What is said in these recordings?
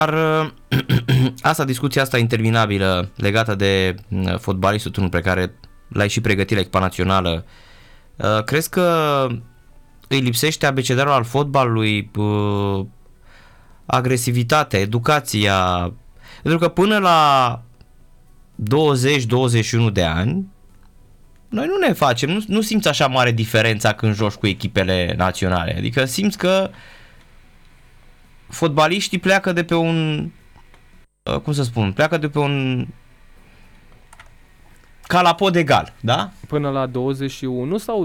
Dar discuția asta interminabilă legată de fotbalistul tânăr pe care l-ai și pregătit la echipa națională, crezi că îi lipsește abecedarul al fotbalului, agresivitatea, educația? Pentru că până la 20-21 de ani noi nu ne facem, nu simți așa mare diferența când joci cu echipele naționale. Adică simți că fotbaliștii pleacă de pe un, pleacă de pe un calapod egal, da? Până la 21 sau...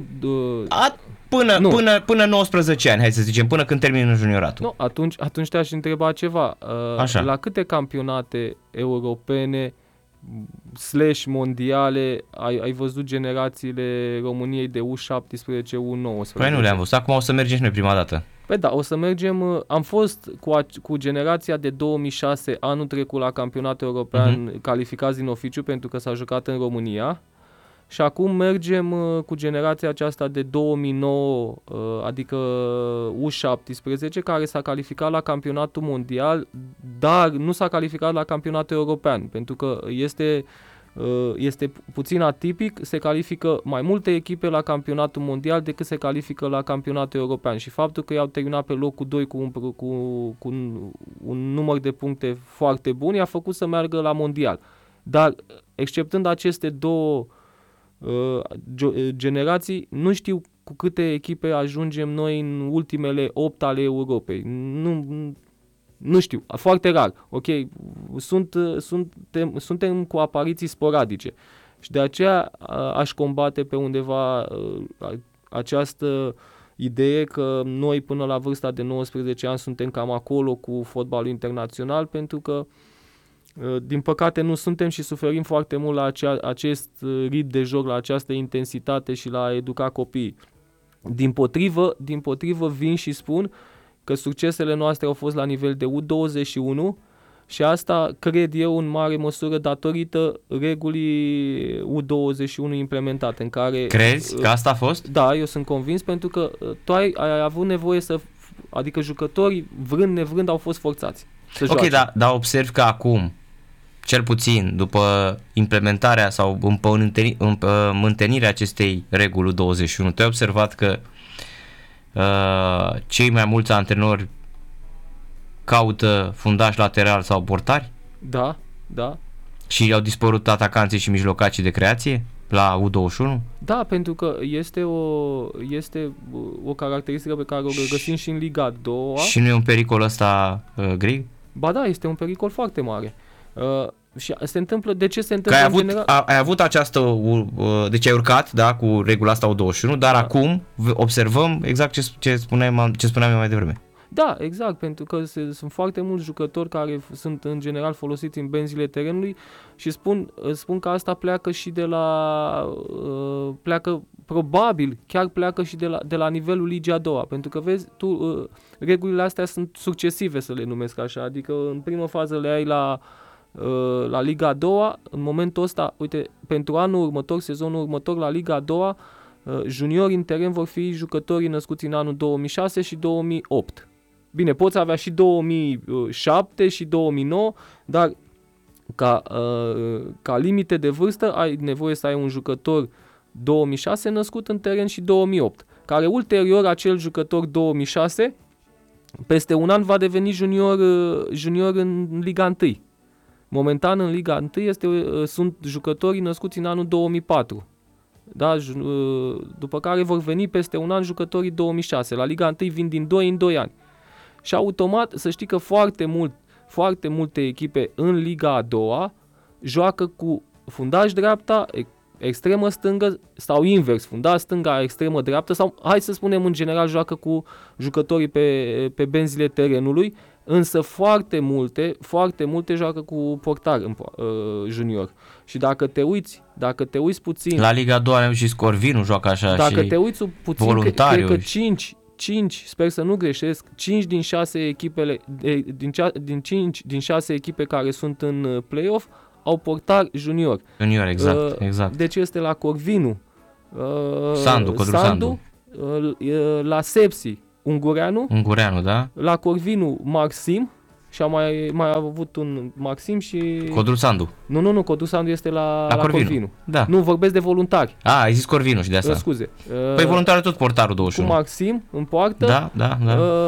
Până 19 ani, hai să zicem, până când termină junioratul. Nu, atunci te-aș întreba ceva. Așa. La câte campionate europene / mondiale ai văzut generațiile României de U17, U19? Păi nu le-am văzut, acum o să mergem și noi prima dată. Păi da, o să mergem, am fost cu generația de 2006 anul trecut la campionatul european calificați din oficiu pentru că s-a jucat în România și acum mergem cu generația aceasta de 2009, adică U17, care s-a calificat la campionatul mondial, dar nu s-a calificat la campionatul european, pentru că este puțin atipic, se califică mai multe echipe la campionatul mondial decât se califică la campionatul european și faptul că i-au terminat pe locul 2 cu un număr de puncte foarte bun i-a făcut să meargă la mondial. Dar, exceptând aceste două generații, nu știu cu câte echipe ajungem noi în ultimele 8 ale Europei. Nu știu, foarte rar. Ok, suntem cu apariții sporadice și de aceea aș combate pe undeva această idee că noi până la vârsta de 19 ani suntem cam acolo cu fotbalul internațional, pentru că din păcate nu suntem și suferim foarte mult la acest ritm de joc, la această intensitate și la a educa copiii. Din potrivă vin și spun că succesele noastre au fost la nivel de U21 și asta cred eu în mare măsură datorită regulii U21 implementate în care... Crezi că asta a fost? Da, eu sunt convins, pentru că tu ai avut nevoie adică jucătorii vrând nevrând au fost forțați să joace. Ok, dar observ că acum, cel puțin după implementarea sau împământenirea acestei reguli 21, tu ai observat că cei mai mulți antrenori caută fundași lateral sau portari? Da. Și au dispărut atacanții și mijlocacii de creație la U21? Da, pentru că este o caracteristică pe care o găsim și în Liga 2. Și nu e un pericol ăsta, Grig? Ba da, este un pericol foarte mare. Și se întâmplă, de ce se întâmplă în general? Ai avut această, deci ai urcat, da, cu regula asta U21, dar acum observăm exact ce spuneam eu mai devreme. Da, exact, pentru că sunt foarte mulți jucători care sunt în general folosiți în benzile terenului și spun că asta pleacă și de la probabil și de la nivelul Ligii a doua, pentru că vezi tu, regulile astea sunt succesive, să le numesc așa, adică în primă fază le ai la Liga a doua, în momentul ăsta, uite, pentru anul următor, sezonul următor la Liga a doua, juniori în teren vor fi jucătorii născuți în anul 2006 și 2008. Bine, poți avea și 2007 și 2009, dar ca limite de vârstă ai nevoie să ai un jucător 2006 născut în teren și 2008, care ulterior acel jucător 2006 peste un an va deveni junior în Liga 1. Momentan în Liga 1 sunt jucătorii născuți în anul 2004. Da? După care vor veni peste un an jucătorii 2006. La Liga 1 vin din 2 în 2 ani. Și automat, să știi că foarte multe echipe în Liga a doua joacă cu fundaș dreapta, extremă stângă sau invers, fundaș stânga, extremă dreaptă, sau hai să spunem în general joacă cu jucătorii pe benzile terenului, însă foarte multe joacă cu portar junior. Și dacă te uiți puțin... La Liga 2 și Corvinu joacă așa. Dacă și te uiți puțin, cred că 5, sper să nu greșesc, 5 din 6 echipele, din 6 echipe care sunt în play-off au portar junior. Junior, exact. Deci este la Corvinu, Sandu, la Sepsi, Ungureanu, da? la Corvinu, Maxim și a mai avut un Maxim și... Codru Sandu. Nu, Codru Sandu este la Corvinu. Da. Nu, vorbesc de voluntari. Ai zis Corvinu și de asta. Scuze. Păi voluntarul tot portarul 21. Cu Maxim în poartă. Da.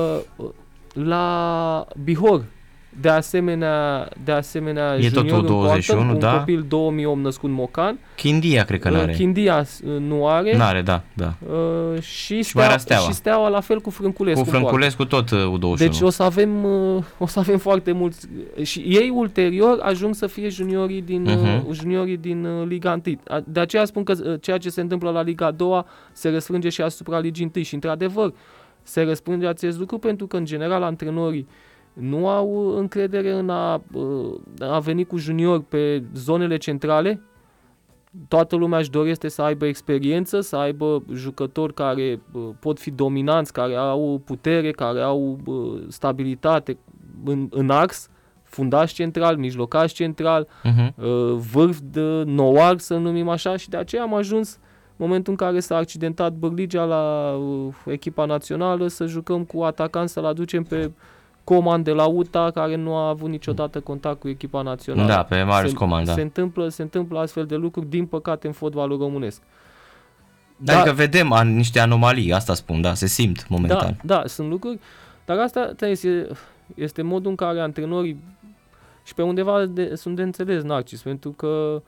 La Bihor. De asemenea e junior tot 21, în poartă, da. Un copil 2008 născut Mocan. Chindia cred că n-are. Chindia nu are. N-are, da. Și Steaua la fel cu Frânculescu. Cu Frânculescu tot U21. Deci o să avem foarte mulți și ei ulterior ajung să fie juniorii din Liga 1. De aceea spun că ceea ce se întâmplă la Liga 2 se răsfrânge și asupra Ligii 1 și într-adevăr se răsfrânge acest lucru pentru că în general antrenorii nu au încredere în a veni cu juniori pe zonele centrale. Toată lumea își dorește să aibă experiență, să aibă jucători care pot fi dominanți, care au putere, care au stabilitate în ax, fundaș central, mijlocaș central, vârf de nouar, să numim așa, și de aceea am ajuns momentul în care s-a accidentat Bârligea la echipa națională să jucăm cu atacanți, să-l aducem pe Coman de la UTA, care nu a avut niciodată contact cu echipa națională. Da, pe Marius Coman, da. Se întâmplă astfel de lucruri, din păcate, în fotbalul românesc. Adică vedem niște anomalii, asta spun, da, se simt momentan. Da, sunt lucruri, dar asta este modul în care antrenorii, și pe undeva sunt de înțeles, Narcis, pentru că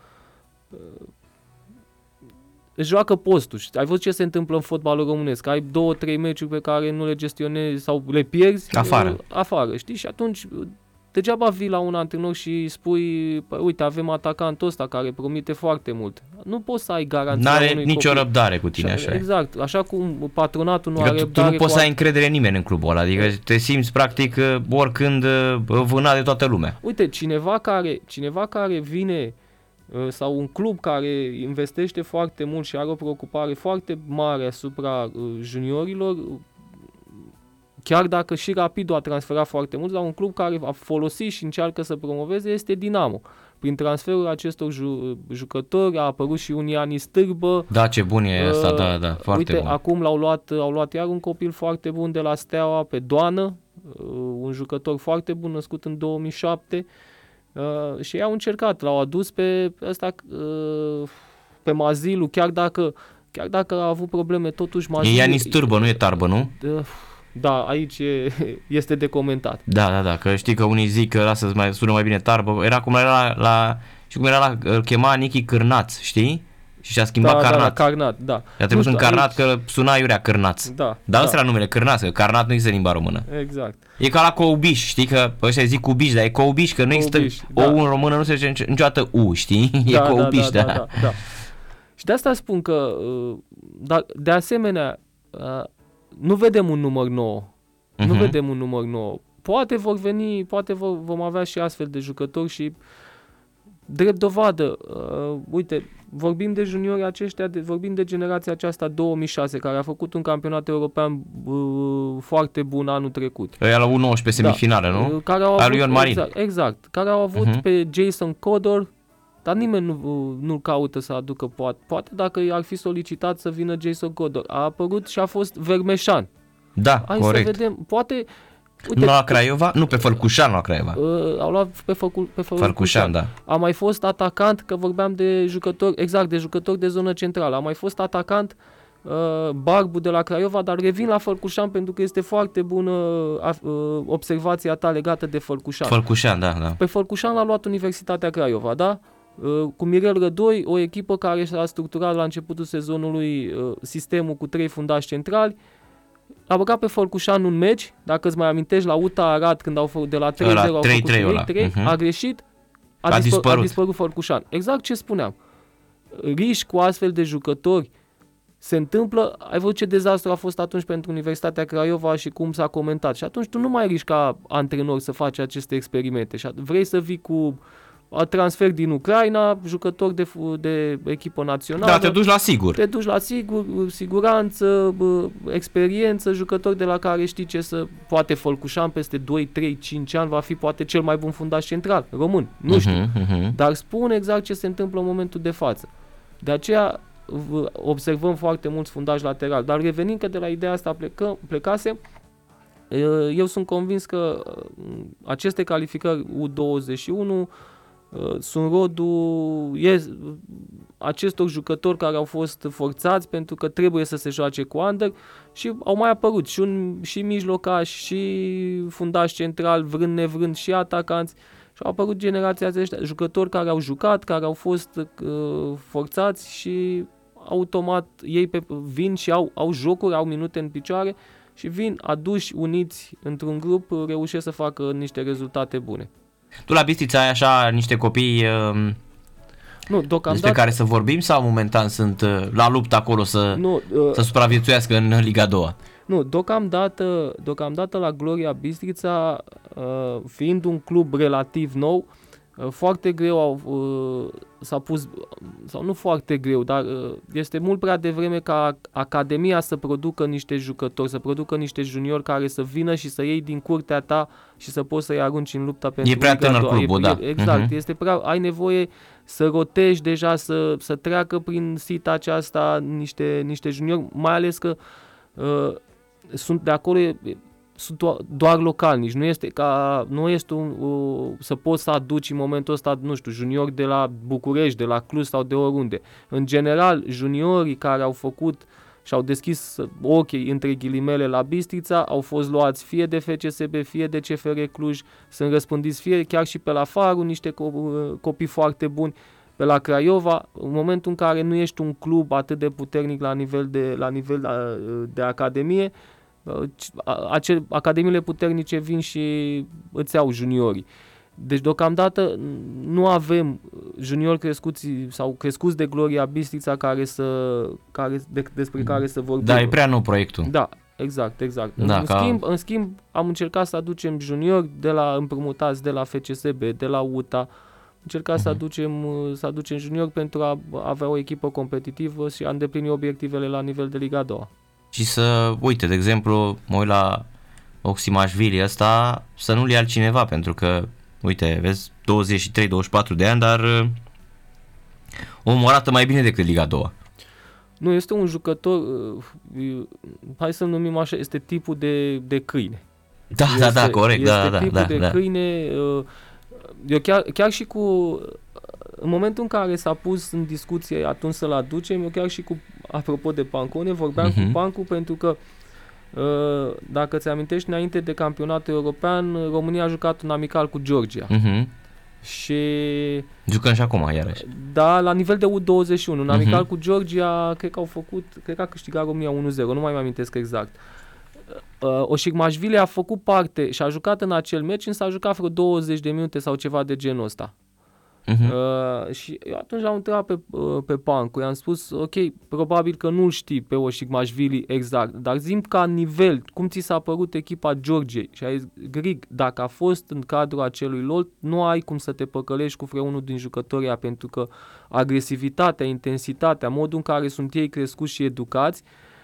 își joacă postul. Ai văzut ce se întâmplă în fotbalul românesc? Ai 2-3 meciuri pe care nu le gestionezi sau le pierzi afară, știi? Și atunci degeaba vii la un antrenor și spui, uite, avem atacantul ăsta care promite foarte mult. Nu poți să ai garanția unui copil. Nicio răbdare cu tine, așa. Exact. Așa cum patronatul nu adică are răbdare. Tu nu poți să ai încredere în nimeni în clubul ăla. Adică te simți practic oricând vânat de toată lumea. Uite, cineva care vine sau un club care investește foarte mult și are o preocupare foarte mare asupra juniorilor, chiar dacă și Rapidul a transferat foarte mult, la un club care a folosit și încearcă să promoveze este Dinamo. Prin transferul acestor jucători a apărut și un Ianis Târbă. Da, ce bun e ăsta, da, foarte uite, bun. Acum au luat iar un copil foarte bun de la Steaua, pe Doană, un jucător foarte bun, născut în 2007. Și ei au încercat, l-au adus pe ăsta, pe Mazilu, chiar dacă a avut probleme, totuși Mazilu... E Ianis Târbă, nu e Tarbă, nu? Da, aici este de comentat. Da, că știi că unii zic că lasă mai sună mai bine Tarbă, era cum era îl chema Nichi Cârnaț, știi? Și și-a schimbat Carnat. Da, Carnat, da. I-a trecut în Carnat că suna iurea Cârnaț. Dar ăsta era numele, Cârnaț, că Carnat nu există în limba română. Exact. E ca la Coubiș, știi că ăștia zic Cubiș, dar e Coubiș, că nu există O în română, nu se zice niciodată U, știi? E Coubiș, da. Și de asta spun că, de asemenea, nu vedem un număr 9. Nu vedem un număr 9. Poate vor veni, vom avea și astfel de jucători și drept dovadă, uite, vorbim de juniori aceștia, vorbim de generația aceasta 2006, care a făcut un campionat european foarte bun anul trecut. Ăia la U19 semifinală, nu? Care au avut, Ion Marin. Exact. Care au avut pe Jason Codor, dar nimeni nu caută să aducă, poate dacă ar fi solicitat să vină Jason Codor. A apărut și a fost Vermeșan. Da, hai corect. Să vedem, poate... Uite, nu la Craiova? Nu, pe Fălcușan la Craiova. Au luat pe Fălcușan, da. A mai fost atacant, că vorbeam de jucători, de jucători de zonă centrală. A mai fost atacant Barbu de la Craiova, dar revin la Fălcușan pentru că este foarte bună observația ta legată de Fălcușan. Fălcușan, da. Pe Fălcușan l-a luat Universitatea Craiova, da? Cu Mirel Rădoi, o echipă care s-a structurat la începutul sezonului sistemul cu 3 fundași centrali. A băgat pe Fălcușan un meci, dacă îți mai amintești, la UTA Arad, când au făcut de la 3-0 au făcut 3, a greșit, a dispărut Fălcușan. Exact ce spuneam. Riști cu astfel de jucători se întâmplă, ai văzut ce dezastru a fost atunci pentru Universitatea Craiova și cum s-a comentat. Și atunci tu nu mai riști ca antrenor să faci aceste experimente. Și vrei să vii cu transfer din Ucraina, jucător de echipă națională. Da, te duci la sigur. Te duci la siguranță, experiență, jucător de la care știi ce să... Poate Fălcușan peste 2, 3, 5 ani va fi poate cel mai bun fundaș central român. Nu știu. Dar spun exact ce se întâmplă în momentul de față. De aceea observăm foarte mulți fundași laterali. Dar revenind că de la ideea asta plecasem, eu sunt convins că aceste calificări U21 sunt rodul acestor jucători care au fost forțați pentru că trebuie să se joace cu under și au mai apărut și mijlocași și fundași central, vrând nevrând, și atacanți, și au apărut generația aceștia, jucători care au jucat, care au fost forțați și automat ei vin și au jocuri, au minute în picioare și vin aduși, uniți într-un grup, reușesc să facă niște rezultate bune. Tu la Bistrița ai așa niște copii despre care să vorbim sau momentan sunt la luptă acolo să supraviețuiască în Liga 2? Nu, deocamdată la Gloria Bistrița, fiind un club relativ nou, foarte greu s-a pus, sau nu foarte greu, dar este mult prea devreme ca Academia să producă niște jucători, să producă niște juniori care să vină și să iei din curtea ta și să poți să-i arunci în lupta pentru Liga 2. E prea tânăr clubul, da. Exact, este prea, ai nevoie să rotezi deja, să treacă prin sita aceasta niște juniori, mai ales că sunt de acolo, sunt doar localnici, nu este să poți să aduci în momentul ăsta, nu știu, juniori de la București, de la Cluj sau de oriunde. În general, juniorii care au făcut și au deschis ochii între ghilimele la Bistrița au fost luați fie de FCSB, fie de CFR Cluj, sunt răspândiți fie chiar și pe la Faru, niște copii foarte buni, pe la Craiova. În momentul în care nu ești un club atât de puternic la nivel de academie, academiile puternice vin și îți iau juniorii. Deci deocamdată nu avem juniori crescuți de Gloria Bistrița despre care să vorbim. Da, e prea nou proiectul. Da, exact. Da, în schimb, am încercat să aducem juniori împrumutați de la FCSB, de la UTA. Încercat să aducem juniori pentru a avea o echipă competitivă și a îndeplini obiectivele la nivel de Liga 2. Și să, uite, de exemplu, mă uit la Oximașvili ăsta, să nu-l ia altcineva, pentru că, uite, vezi, 23-24 de ani, dar omul arată mai bine decât Liga 2. Nu, este un jucător, hai să-l numim așa, este tipul de câine. Da, corect. Este tipul de câine. Eu chiar și în momentul în care s-a pus în discuție atunci să-l aducem, eu chiar și apropo de Pancone, vorbeam cu Pancu pentru că dacă ți amintești, înainte de campionatul european, România a jucat un amical cu Georgia. Și jucăm și acum, iarăși. Da, la nivel de U21, un amical cu Georgia, cred că a câștigat România 1-0, nu mai amintesc exact. Osigmașvili a făcut parte și a jucat în acel meci, însă a jucat vreo 20 de minute sau ceva de genul ăsta. Și eu atunci l-am întrebat pe Pancu, i-am spus, ok, probabil că nu-l știi pe Osigmașvili exact, dar zi-mi ca nivel, cum ți s-a părut echipa Georgiei? Și a zis, Grig, dacă a fost în cadrul acelui lot, nu ai cum să te păcălești cu vreunul din jucătorii ăia, pentru că agresivitatea, intensitatea, modul în care sunt ei crescuți și educați,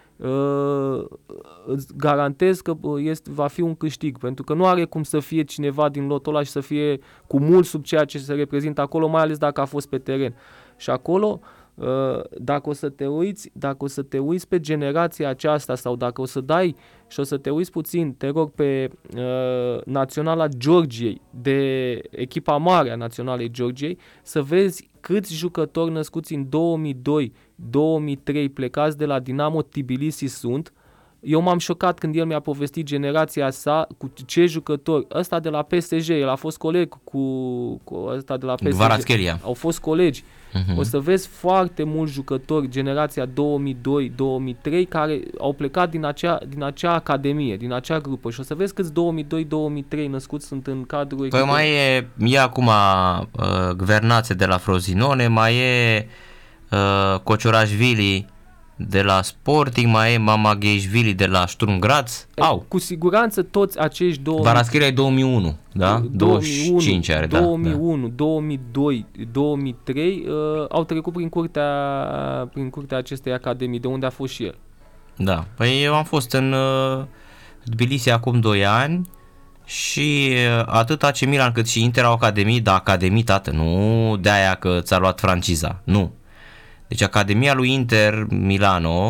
îți garantez că va fi un câștig, pentru că nu are cum să fie cineva din lotul ăla și să fie cu mult sub ceea ce se reprezintă acolo, mai ales dacă a fost pe teren. Și acolo, dacă o să te uiți pe generația aceasta sau dacă o să dai și o să te uiți puțin, te rog, pe Naționala Georgiei, de echipa mare a Naționalei Georgiei, să vezi câți jucători născuți în 2002-2003 plecați de la Dinamo Tbilisi sunt. Eu m-am șocat când el mi-a povestit generația sa cu ce jucători. Ăsta de la PSG, el a fost coleg cu ăsta de la PSG. Kvaratskhelia. Au fost colegi. O să vezi foarte mulți jucători, generația 2002-2003, care au plecat din acea academie, din acea grupă. Și o să vezi câți 2002-2003 născuți sunt în cadrul echipei. Păi mai e acum Gvernațe de la Frosinone, mai e Cociorașvili de la Sporting, mai e Mamagheșvili de la Sturm Graz. Cu siguranță toți acești Kvaratskhelia e 2001, da? 25 are, 2001, 2002, 2003 au trecut prin curtea acestei academii, de unde a fost și el. Da, păi eu am fost în Tbilisi acum 2 ani și atât AC Milan cât și Inter au academii, dar academii, tată, nu de aia că ți-a luat franciza, nu. Deci Academia lui Inter Milano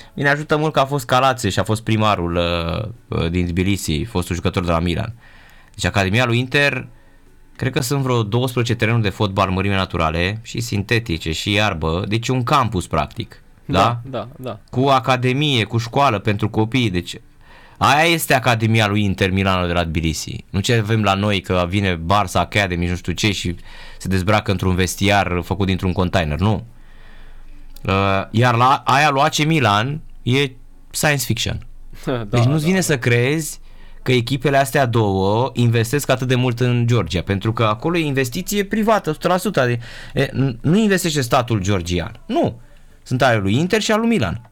Bine, ajută mult că a fost Calațe și a fost primarul din Tbilisi, fostul jucător de la Milan. Deci Academia lui Inter, cred că sunt vreo 12 terenuri de fotbal mărime naturale și sintetice și iarbă, deci un campus practic. Da? Da. Cu academie, cu școală pentru copii, deci aia este Academia lui Inter Milano de la Tbilisi. Nu ce avem la noi că vine Barça Academy, nu știu ce, și se dezbracă într-un vestiar făcut dintr-un container, nu. Iar la aia lui AC Milan e science fiction. Deci nu-ți vine să crezi că echipele astea două investesc atât de mult în Georgia, pentru că acolo e investiție privată, 100%. Nu investește statul georgian. Nu. Sunt ale lui Inter și al lui Milan.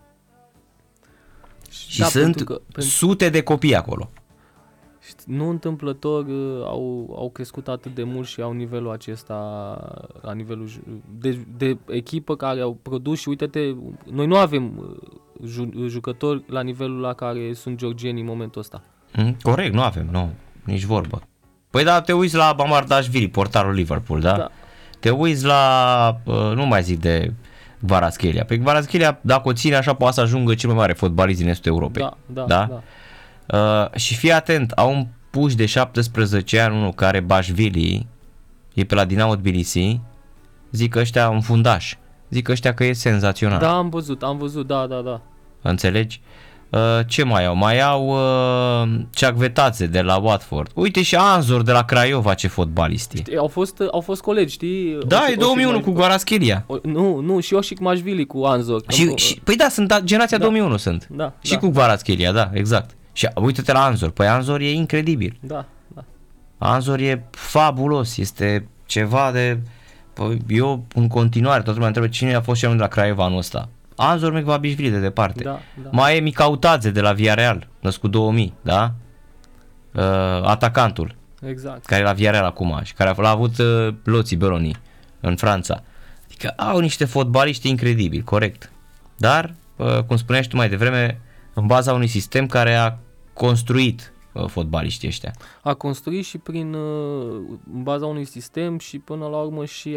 Și sunt sute de copii acolo. Nu întâmplător au crescut atât de mult și au nivelul acesta, la nivelul de echipă care au produs și uite-te, noi nu avem jucători la nivelul la care sunt georgieni în momentul ăsta. Corect, nu avem, nu, nici vorbă. Păi da, te uiți la Mamardashvili, portarul Liverpool, da? Te uiți la, nu mai zic de Kvaratskhelia. Pe Kvaratskhelia, dacă o ține așa, poate să ajungă cel mai mare fotbalist din estul Europei. Da? Și fii atent, au un puș de 17 ani, unul care Bașvili, e pe la Dinamo Tbilisi, zic ăștia un fundaș, zic ăștia că e senzațional. Da, am văzut, da. Înțelegi? Ce mai au? Mai au Ceacvetațe de la Watford. Uite și Anzor de la Craiova, ce fotbalisti. Știi, au fost colegi, știi? Da, e 2001 cu Kvaratskhelia. Nu, și Oshikmashvili cu Anzor. Păi da, sunt generația 2001 sunt. Da. Și cu Kvaratskhelia, da, exact. Și uite-te la Anzor. Păi Anzor e incredibil. Da. Anzor e fabulos, este ceva de... Păi, eu în continuare, toată lumea întreabă cine a fost cel de la Craiova anul ăsta. Anzor Mekvabișvili de departe. Da. Mai e Micautadze de la Villarreal, născut 2000, da? Atacantul. Exact. Care e la Villarreal acum și care a avut Loții Beroni în Franța. Adică au niște fotbaliști incredibili, corect. Dar, cum spuneai și tu mai devreme, în baza unui sistem care a construit fotbaliștii ăștia. A construit și în baza unui sistem și până la urmă și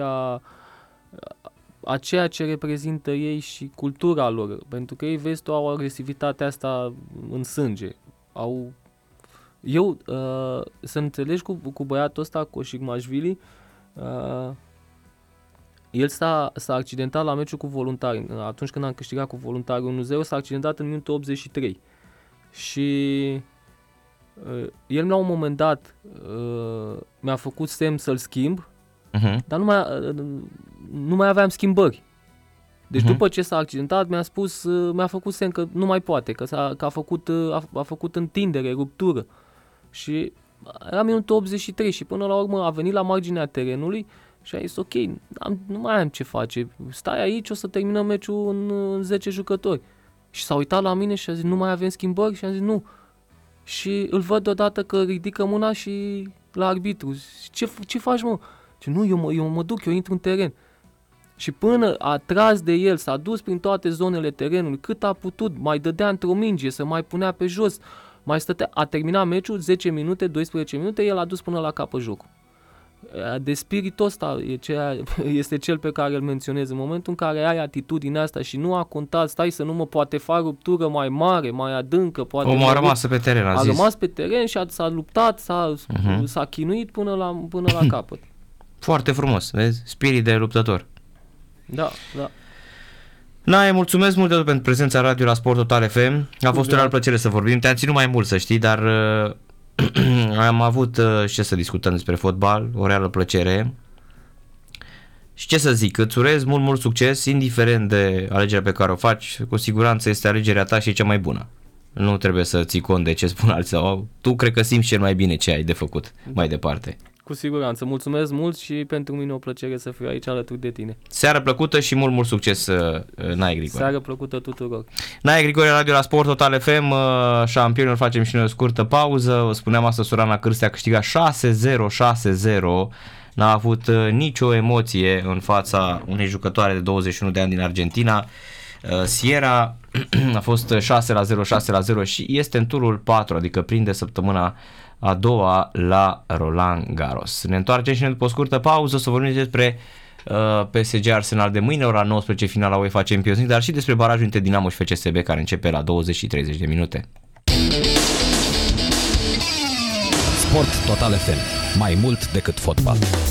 a ceea ce reprezintă ei și cultura lor, pentru că ei, vezi tu, au agresivitatea asta în sânge. Să înțelegi cu băiatul ăsta, cu Oshikmashvili, el s-a accidentat la meciul cu Voluntari. Atunci când am câștigat cu Voluntari 1-0, s-a accidentat în minutul 83. Și el la un moment dat mi-a făcut semn să-l schimb, dar nu mai aveam schimbări. Deci după ce s-a accidentat mi-a făcut semn că nu mai poate, că a făcut întindere, ruptură. Și era minutul 83 și până la urmă a venit la marginea terenului și a zis ok, nu mai am ce face, stai aici, o să terminăm meciul în 10 jucători. Și s-a uitat la mine și a zis nu mai avem schimbări și am zis nu. Și îl văd deodată că ridică mâna și la arbitru. Ce faci, mă? Și nu, eu mă duc, eu intru în teren. Și până a tras de el, s-a dus prin toate zonele terenului, cât a putut, mai dădea într-o minge, se mai punea pe jos, mai stătea, a terminat meciul, 10 minute, 12 minute, el a dus până la capăt jocul. De spiritul ăsta este cel pe care îl menționez în momentul în care ai atitudinea asta și nu a contat, stai să nu mă poate fa ruptură mai mare, mai adâncă. Poate omul a rămas pe teren, a rămas pe teren și s-a luptat, s-a chinuit până la capăt. Foarte frumos, vezi? Spirit de luptător. Da. Nae, mulțumesc mult de tot pentru prezența radio la Sport Total FM. A fost o reală plăcere să vorbim. Te-am ținut mai mult, să știi, dar am avut ce să discutăm despre fotbal, o reală plăcere. Și ce să zic, îți urez mult succes, indiferent de alegerea pe care o faci, cu siguranță este alegerea ta și e cea mai bună. Nu trebuie să ții cont de ce spun alții. Tu cred că simți cel mai bine ce ai de făcut mai departe. Cu siguranță, mulțumesc mult și pentru mine o plăcere să fiu aici alături de tine. Seară plăcută și mult succes, Nae Grigore. Seară plăcută tuturor. Nae Grigore, radio la Sport Total FM, șampionul, facem și noi o scurtă pauză. O spuneam astăzi, Sorana Cârstea a câștigat 6-0, n-a avut nicio emoție în fața unei jucătoare de 21 de ani din Argentina. Sierra a fost 6-0 și este în turul 4, adică prinde săptămâna a doua la Roland Garros. Ne întoarcem și ne după o scurtă pauză să vorbim despre PSG Arsenal de mâine, ora 19, finala UEFA Champions League, dar și despre barajul între Dinamo și FCSB care începe la 20 și 30 de minute. Sport Total FM. Mai mult decât fotbal.